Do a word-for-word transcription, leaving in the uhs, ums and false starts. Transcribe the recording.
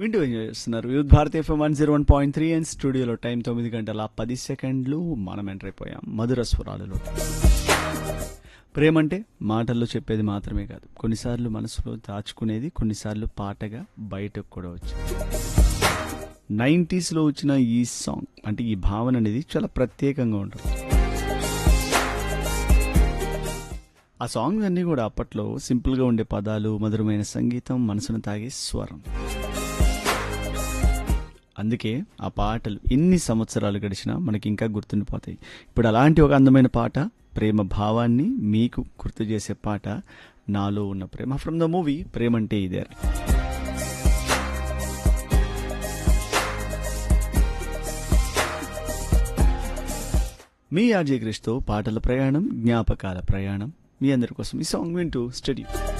వింటూ ఎంజాయ్ చేస్తున్నారు youth Bharat FM one zero one point three and స్టూడియోలో టైం తొమ్మిది గంటల పది సెకండ్లు మనం ఎంటర్ అయిపోయాం మధుర స్వరాలలో. ప్రేమంటే మాటల్లో చెప్పేది మాత్రమే కాదు, కొన్నిసార్లు మనసులో దాచుకునేది, కొన్నిసార్లు పాటగా బయటకు కూడా వచ్చింది. నైంటీస్లో వచ్చిన ఈ సాంగ్ అంటే ఈ భావన అనేది చాలా ప్రత్యేకంగా ఉంటుంది. ఆ సాంగ్స్ అన్నీ కూడా అప్పట్లో సింపుల్గా ఉండే పదాలు, మధురమైన సంగీతం, మనసును తాగే స్వరం. అందుకే ఆ పాటలు ఎన్ని సంవత్సరాలు గడిచినా మనకి ఇంకా గుర్తుండిపోతాయి. ఇప్పుడు అలాంటి ఒక అందమైన పాట, ప్రేమ భావాన్ని మీకు గుర్తు చేసే పాట నాలో ఉన్న ప్రేమ ఫ్రమ్ ద మూవీ ప్రేమంటే ఇదే. మీ ఆర్జే క్రిష్తో పాటల ప్రయాణం, జ్ఞాపకాల ప్రయాణం. మీ అందరి కోసం ఈ సాంగ్ వింటూ స్టడీ.